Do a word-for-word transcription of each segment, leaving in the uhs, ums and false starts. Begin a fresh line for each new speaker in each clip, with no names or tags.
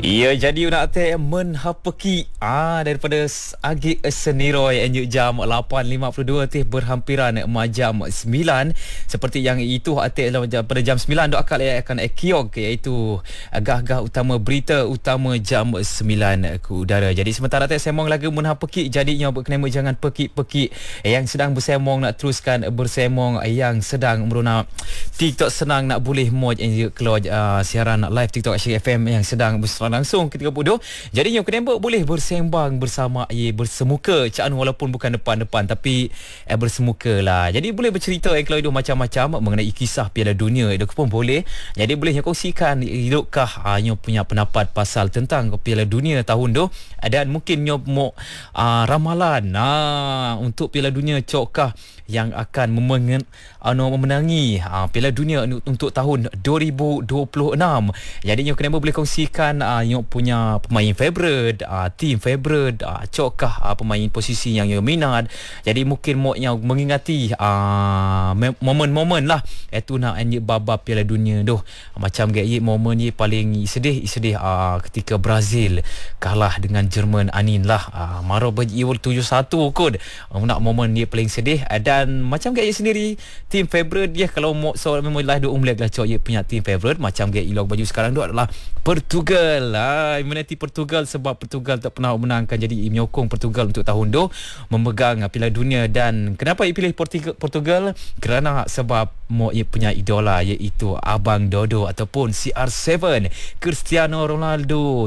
Ya, jadi nak teh menhapeki ah daripada agi seniroi enjuk jam lapan lima puluh dua teh berhampiran majam sembilan seperti yang itu atik pada jam sembilan dok akal akan ekiok iaitu agah-agah utama berita utama jam sembilan ke udara. Jadi sementara teh semong lagi menhapeki jadinya berkenema jangan pekik-pekik yang sedang bersemong nak teruskan bersemong yang sedang merunak TikTok senang nak boleh mod enjuk keluar uh, siaran live TikTok Asyik F M yang sedang berselang langsung ketika bodoh. Jadi yang kenapa boleh bersembang bersama ye bersemuka caan walaupun bukan depan-depan tapi eh, bersemuka lah. Jadi boleh bercerita eh, kalau itu macam-macam mengenai kisah Piala Dunia itu pun boleh. Jadi boleh yang kongsikan hidukkah hanya uh, punya pendapat pasal tentang Piala Dunia tahun tu dan mungkin nyo mau uh, ramalan uh, untuk Piala Dunia cokkah yang akan memengen, uh, memenangi uh, Piala Dunia untuk tahun dua ribu dua puluh enam. Jadi nyo kenapa boleh kongsikan uh, Nyok punya pemain favourite, uh, team favourite, uh, cokkah uh, pemain posisi yang nyok minat. Jadi mungkin mok yang mengingati uh, momen-momen lah itu nak anjik babak Piala Dunia doh. Macam gaya momen ye paling sedih sedih uh, ketika Brazil kalah dengan Jerman anin lah. Uh, Maro bagi tujuh satu kot. Uh, nak momen ye paling sedih uh, dan macam gaya sendiri team favourite dia kalau mok so memang lah do umlek lah cok ye punya team favourite macam gaya ilok baju sekarang tu adalah Portugal. Ah, imuniti Portugal sebab Portugal tak pernah menangkan, jadi menyokong Portugal untuk tahun tu memegang Piala Dunia. Dan kenapa ia pilih Portugal? Portugal kerana sebab mo ia punya idola iaitu Abang Dodo ataupun C R tujuh Cristiano Ronaldo.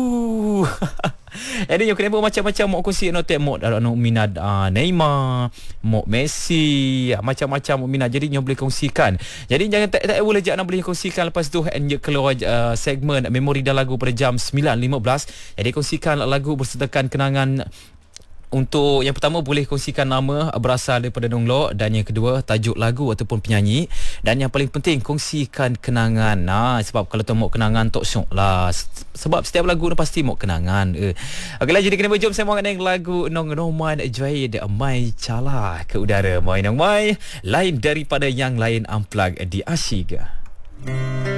Su. Jadi yang kenapa macam-macam mau kongsi no tek mo no minat uh, Neymar, mo Messi, macam-macam mo minat. Jadi nyo boleh kongsikan. Jadi jangan tak tak boleh jak nak boleh kongsikan lepas tu and keluar uh, segmen memori dan lagu pada jam sembilan lima belas. Jadi kongsikan lagu bersertakan kenangan. Untuk yang pertama boleh kongsikan nama berasal daripada Donglok dan yang kedua tajuk lagu ataupun penyanyi dan yang paling penting kongsikan kenangan. Nah, sebab kalau tu mau kenangan tok syok lah. Sebab setiap lagu tu pasti mau kenangan. Eh. Okeylah jadi kena jom saya mau dengan lagu Nong Noman Jaid Mai Cala ke udara. Mai nong mai lain daripada yang lain unplug di Asyik.